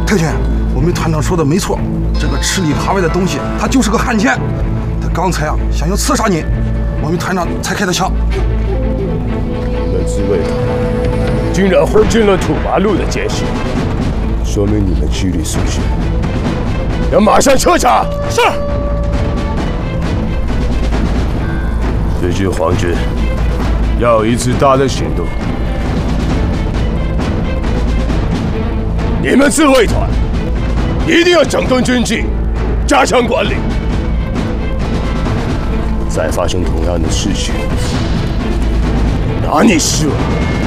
特勤，我们团长说的没错，这个吃里扒外的东西，他就是个汉奸。他刚才想要刺杀你，我们团长才开的枪。 你们自卫团竟然混进了土八路的奸细，说明你们纪律松懈，要马上彻查。 是。 最近皇军要有一次大的行动，你们自卫团一定要整顿军纪，加强管理。再发生同样的事情，拿你是